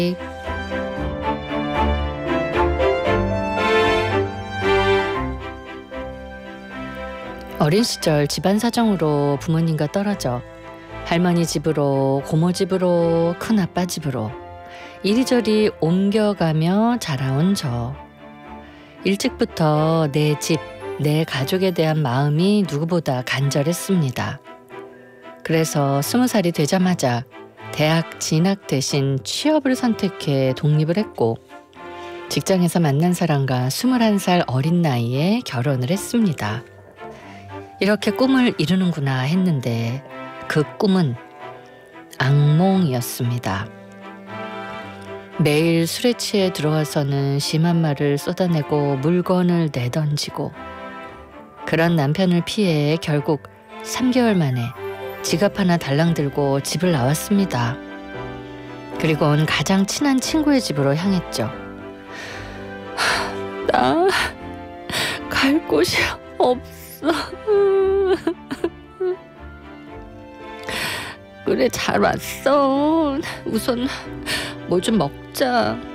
어린 시절 집안 사정으로 부모님과 떨어져 할머니 집으로, 고모 집으로, 큰아빠 집으로 이리저리 옮겨가며 자라온 저. 일찍부터 내 집, 내 가족에 대한 마음이 누구보다 간절했습니다. 그래서 20살이 되자마자 대학 진학 대신 취업을 선택해 독립을 했고 직장에서 만난 사람과 21살 어린 나이에 결혼을 했습니다. 이렇게 꿈을 이루는구나 했는데 그 꿈은 악몽이었습니다. 매일 술에 취해 들어와서는 심한 말을 쏟아내고 물건을 내던지고 그런 남편을 피해 결국 3개월 만에 지갑 하나 달랑 들고 집을 나왔습니다. 그리고는 가장 친한 친구의 집으로 향했죠. 나 갈 곳이 없어. 그래, 잘 왔어. 우선 뭐 좀 먹자.